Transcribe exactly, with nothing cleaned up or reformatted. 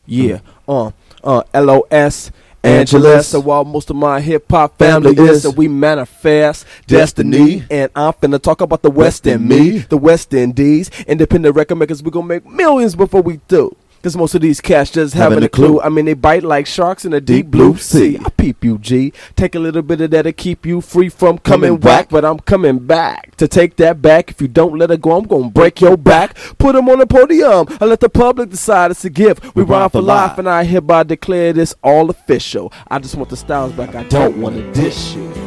Yeah, uh, uh, L O S. Angeles, so while most of my hip-hop family is, so we manifest destiny, and I'm finna talk about the West and me, the West Indies, independent record makers, we gonna make millions before we do. Cause most of these cats just having a clue. I mean, they bite like sharks in a deep, deep blue sea. I peep you, G. Take a little bit of that to keep you free from coming, coming whack. But I'm coming back to take that back. If you don't let it go, I'm gonna break your back. Put them on the podium. I let the public decide it's a gift. We, we rhyme for life, life, and I hereby declare this all official. I just want the styles back. I don't want to dish you.